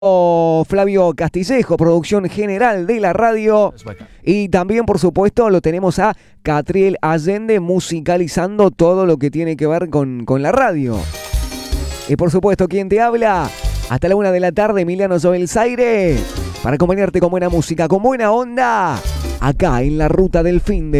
Flavio Castillejo, producción general de la radio. Y también, por supuesto, lo tenemos a Catriel Allende musicalizando todo lo que tiene que ver con la radio. Y por supuesto, ¿quién te habla? Hasta la 1 de la tarde, Emiliano Joel Zaire, para acompañarte con buena música, con buena onda, acá en la ruta del finde.